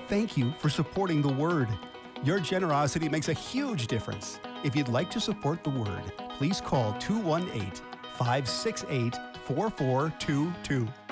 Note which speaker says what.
Speaker 1: thank you for supporting the Word. Your generosity makes a huge difference. If you'd like to support the Word, please call 218 568 4422.